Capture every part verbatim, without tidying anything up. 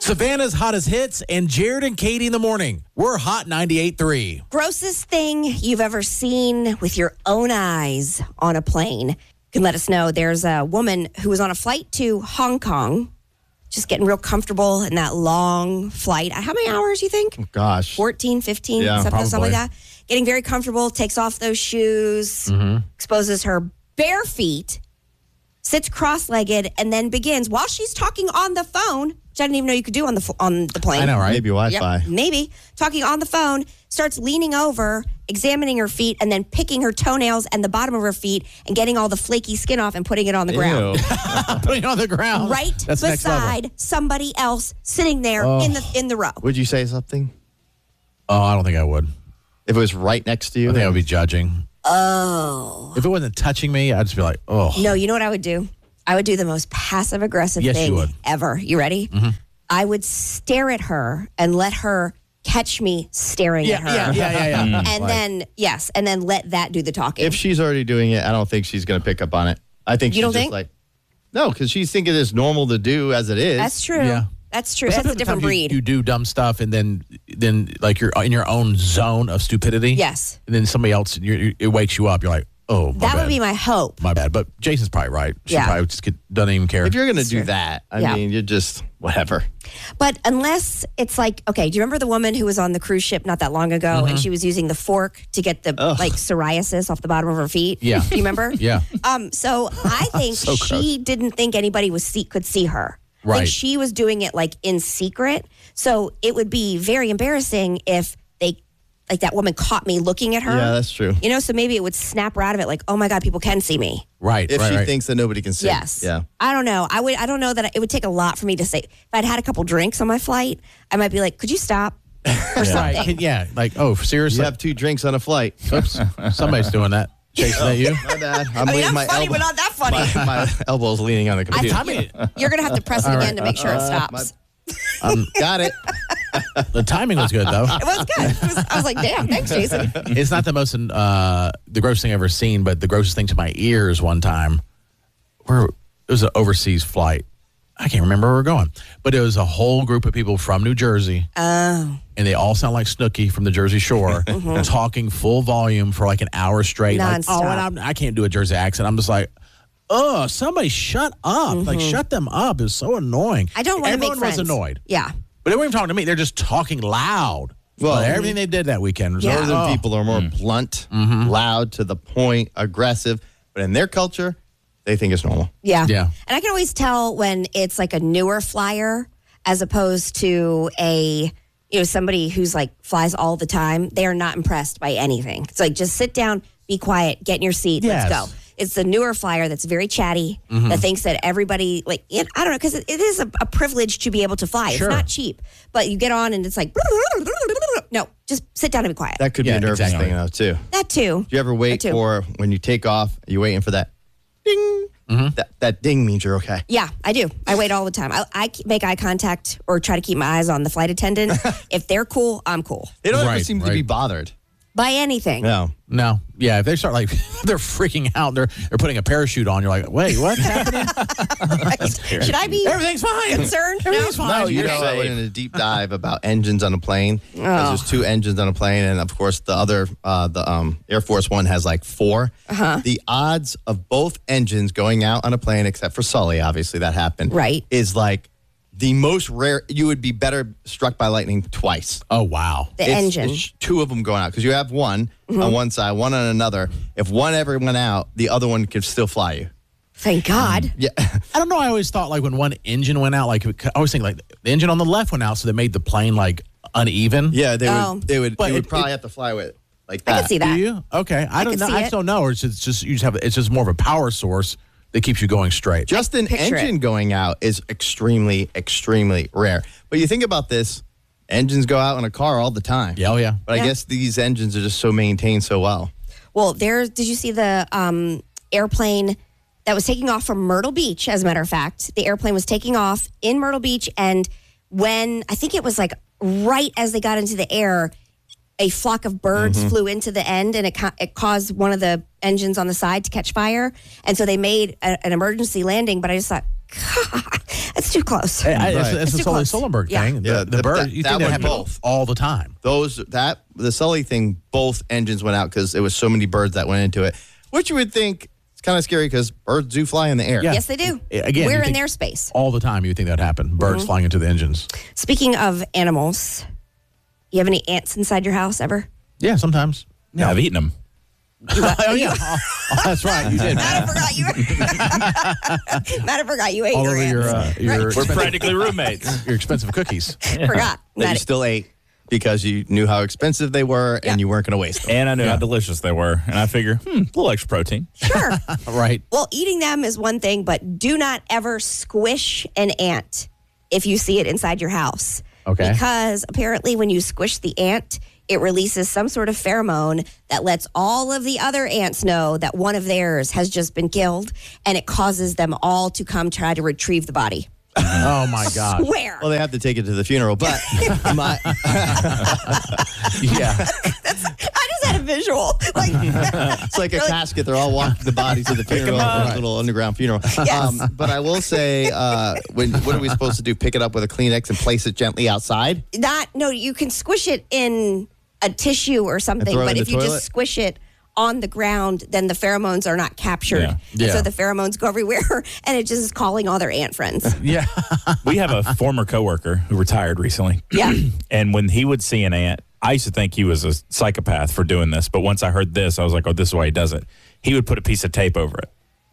Savannah's hottest hits and Jared and Katie in the morning. We're Hot ninety-eight point three. Grossest thing you've ever seen with your own eyes on a plane. You can let us know. There's a woman who was on a flight to Hong Kong, just getting real comfortable in that long flight. How many hours, you think? Oh, gosh. fourteen, fifteen, Yeah, something, something like probably. that. Getting very comfortable, takes off those shoes, Mm-hmm. exposes her bare feet, sits cross-legged, and then begins, while she's talking on the phone, which I didn't even know you could do on the f- on the plane. I know, right? Maybe Wi-Fi. Yep, maybe. Talking on the phone, starts leaning over, examining her feet, and then picking her toenails and the bottom of her feet and getting all the flaky skin off and putting it on the ground. Ew. Putting it on the ground. Right That's next level. beside somebody else sitting there Oh. in the in the row. Would you say something? Oh, I don't think I would. If it was right next to you? I think I would be judging. Oh. If it wasn't touching me, I'd just be like, oh. No, you know what I would do? I would do the most passive aggressive Yes, thing you would. ever. You ready? Mm-hmm. I would stare at her and let her catch me staring Yeah, at her. yeah, yeah, yeah, yeah. And Like- then, yes, and then let that do the talking. If she's already doing it, I don't think she's going to pick up on it. I think You she's don't just think? like, no, because she's thinking it's normal to do as it is. That's true. Yeah. That's true. But That's a sometimes different you- breed. You, do dumb stuff, and then, then like you're in your own zone of stupidity. Yes. And then somebody else, you you it wakes you up. You're like, oh, my That bad. would be my hope. my bad. But Jason's probably right. She Yeah. probably just get, doesn't even care. If you're going to do true. that, I Yeah. mean, you're just whatever. But unless it's like, okay, do you remember the woman who was on the cruise ship not that long ago Mm-hmm. and she was using the fork to get the like psoriasis off the bottom of her feet? Yeah. Do you remember? Yeah. Um, so I think So gross. she didn't think anybody was see, could see her. I Right. think she was doing it like in secret. So it would be very embarrassing if they, like that woman caught me looking at her. Yeah, that's true. You know, so maybe it would snap her out of it like, oh my God, people can see me. Right. If right, she right. thinks that nobody can see. Yes. Yeah. I don't know. I would. I don't know that it would take a lot for me to say. If I'd had a couple drinks on my flight, I might be like, "Could you stop?" or Right. something. Can- Yeah. Like, oh, seriously? You have two drinks on a flight. Oops. Somebody's doing that. Jason, is that you? My bad. I'm I mean, leaning I'm my funny, elbow. but not that funny. My, my elbow's leaning on the I computer. thought you, you're gonna have to press it again to make sure it stops. Got it. The timing was good, though. It was good. It was, I was like, "Damn, thanks, Jason." It's not the most, uh, the grossest thing I've ever seen, but the grossest thing to my ears one time, where it was an overseas flight. I can't remember where we were going, but it was a whole group of people from New Jersey. Oh, And they all sound like Snooki from the Jersey Shore, talking full volume for like an hour straight. Like, Nonstop. oh, and I'm, I can't do a Jersey accent. I'm just like, oh, somebody shut up. Like, shut them up. It's so annoying. I don't want to make Everyone friends. was annoyed. Yeah. But they weren't even talking to me. They're just talking loud. Well, Well, everything they did that weekend was Yeah. like, Northern oh. people are more blunt, loud, to the point, aggressive. But in their culture, they think it's normal. Yeah. Yeah. And I can always tell when it's like a newer flyer as opposed to a, you know, somebody who's like flies all the time. They are not impressed by anything. It's like, just sit down, be quiet, get in your seat, Yes. let's go. It's the newer flyer that's very chatty, Mm-hmm. that thinks that everybody, like, it, I don't know, because it, it is a, a privilege to be able to fly. Sure. It's not cheap. But you get on and it's like, no, just sit down and be quiet. That, That could Yeah, be a nervous exactly. thing, though, too. too. Do you ever wait too. for when you take off, you're waiting for that ding? That, that ding means you're okay. Yeah, I do. I wait all the time. I, I make eye contact or try to keep my eyes on the flight attendant. If they're cool, I'm cool. They don't ever Right, seem to right. be bothered. By anything. No. No. Yeah, if they start like, they're freaking out, they're they're putting a parachute on, you're like, wait, what's happening? Should I be Everything's fine. concerned? Everything's No. fine. No, you You're know, I safe. went in a deep dive about engines on a plane. 'Cause There's two engines on a plane, and of course, the other, uh, the um, Air Force One has like four. Uh-huh. The odds of both engines going out on a plane, except for Sully, obviously that happened, Right. is like the most rare. You would be better struck by lightning twice. Oh, wow. The It's- engine. it's two of them going out because you have one on one side, one on another. If one ever went out, the other one could still fly you. Thank God. Yeah. I don't know. I always thought like when one engine went out, like I always think like the engine on the left went out, so they made the plane like uneven. Yeah, they Oh. would. They would. But you would it- probably it- have to fly with it like I that. can see Do that. you? Okay. I, don't could know. see I it. just don't know. Or it's just, just you just have it's just more of a power source that keeps you going straight. Just an Picture engine it. going out is extremely, extremely rare. But you think about this, engines go out in a car all the time. Yeah, oh yeah. But Yeah. I guess these engines are just so maintained so well. Well, there. Did you see the um, airplane that was taking off from Myrtle Beach? As a matter of fact, the airplane was taking off in Myrtle Beach, and when I think it was like right as they got into the air, a flock of birds flew into the end, and it ca- it caused one of the engines on the side to catch fire, and so they made a, an emergency landing. But I just thought, God, that's too close. Hey, I- It's, Right. it's It's the too Sully close. Sullenberg Yeah. thing. The, Yeah, the th- bird, that- you that think that one happens both. all the time. Those that the Sully thing, both engines went out because there was so many birds that went into it, which you would think it's kind of scary because birds do fly in the air. Yeah. Yes, they do. I- again, We're you in think- their space. All the time, you would think that would happen. Birds Mm-hmm. flying into the engines. Speaking of animals, you have any ants inside your house ever? Yeah, sometimes. Yeah, I've eaten them. Oh, yeah. Oh, oh, that's right. You did. Matt, I forgot you. Matt, I forgot you ate All your over your, ants. uh, your, We're expensive, practically roommates. your expensive cookies. Forgot. That you Matt, still ate because you knew how expensive they were Yeah. and you weren't going to waste them. And I knew how delicious they were. And I figure, hmm, a little extra protein. sure. Right. Well, eating them is one thing, but do not ever squish an ant if you see it inside your house. Okay. Because apparently, when you squish the ant, it releases some sort of pheromone that lets all of the other ants know that one of theirs has just been killed, and it causes them all to come try to retrieve the body. Oh, my God. Where? Well, they have to take it to the funeral, but my Yeah. I just had a visual. Like, it's like a Really? casket. They're all walking the body to the funeral, up. a little underground funeral. Um, but I will say, uh, when what are we supposed to do? Pick it up with a Kleenex and place it gently outside? not no, you can squish it in a tissue or something, throw it but in if the you toilet? just squish it on the ground, then the pheromones are not captured. Yeah. And Yeah. so the pheromones go everywhere, and it just is calling all their ant friends. Yeah. We have a former coworker who retired recently. Yeah. And when he would see an ant, I used to think he was a psychopath for doing this. But once I heard this, I was like, oh, this is why he does it. He would put a piece of tape over it.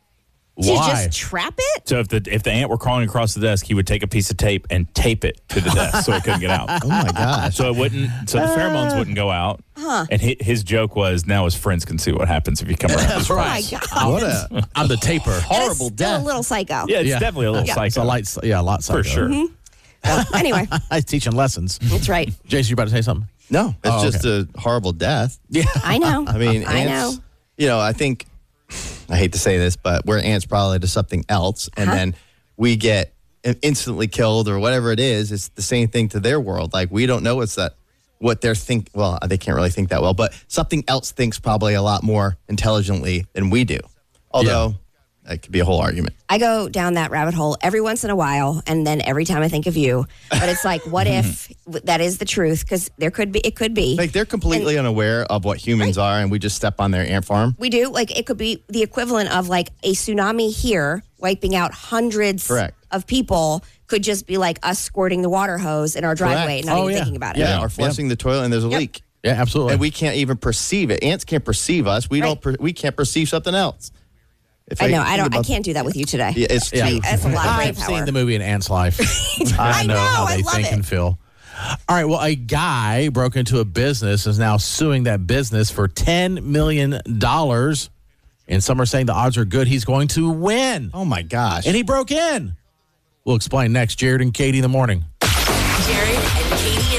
To Why? just trap it? So if the if the ant were crawling across the desk, he would take a piece of tape and tape it to the desk so it couldn't get out. Oh my gosh! So it wouldn't. So the pheromones wouldn't go out. And his, his joke was, now his friends can see what happens if you come around. That's Oh my right. God. What a I'm the taper. That is horrible still death. a little psycho. Yeah, it's Yeah. definitely a little Yeah. psycho. It's a light, yeah, a lot for psycho. sure. So, anyway, I was teaching lessons. that's right. Jason, you about to say something? no! It's Oh, just a horrible death. Yeah. I know. I mean, I ants, know. you know, I think, I hate to say this, but we're ants probably to something else. And Uh-huh. then we get instantly killed or whatever it is. It's the same thing to their world. Like, we don't know what's that, what they're think. Well, they can't really think that well, but something else thinks probably a lot more intelligently than we do. Although, that could be a whole argument. I go down that rabbit hole every once in a while, and then every time I think of you. But it's like, what if that is the truth? Because there could be, it could be. Like, they're completely unaware of what humans are, and we just step on their ant farm. We do. Like, it could be the equivalent of like a tsunami here, wiping out hundreds Correct. of people, could just be like us squirting the water hose in our driveway and not Oh, even yeah. thinking about it. Yeah, Yeah. or flushing the toilet and there's a Yep. leak. Yeah, absolutely. And we can't even perceive it. Ants can't perceive us. We Right. don't. Per- we can't perceive something else. If I know. I think don't. I about- can't do that with you today. Yeah, it's Yeah. too. That's a lot of brain I've power. seen the movie An Ant's Life. I know, how I they love think it. and feel. All right. Well, a guy broke into a business, is now suing that business for ten million dollars. And some are saying the odds are good he's going to win. Oh my gosh! And he broke in. We'll explain next. Jared and Katie in the morning. Jared and Katie